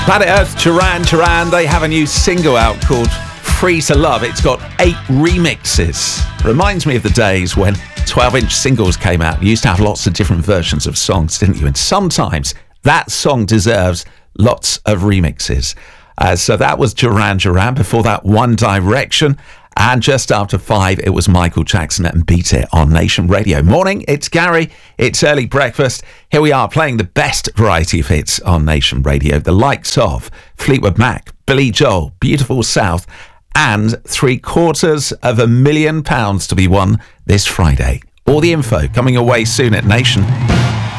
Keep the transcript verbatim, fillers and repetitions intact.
Planet Earth, Duran Duran, they have a new single out called Free to Love. It's got eight remixes. Reminds me of the days when twelve-inch singles came out. You used to have lots of different versions of songs, didn't you? And sometimes that song deserves lots of remixes. Uh, so that was Duran Duran. Before that, One Direction. And just after five, it was Michael Jackson and Beat It on Nation Radio. Morning, it's Gary. It's early breakfast. Here we are playing the best variety of hits on Nation Radio. The likes of Fleetwood Mac, Billy Joel, Beautiful South, and three quarters of a million pounds to be won this Friday. All the info coming away soon at Nation.